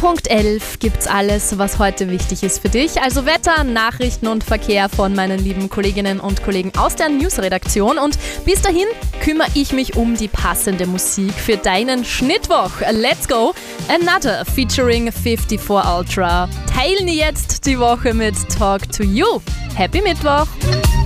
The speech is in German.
Punkt 11 gibt's alles, was heute wichtig ist für dich. Also Wetter, Nachrichten und Verkehr von meinen lieben Kolleginnen und Kollegen aus der Newsredaktion. Und bis dahin kümmere ich mich um die passende Musik für deinen Schnittwoch. Let's go! Another featuring 54 Ultra. Teilen jetzt die Woche mit Talk to You. Happy Mittwoch!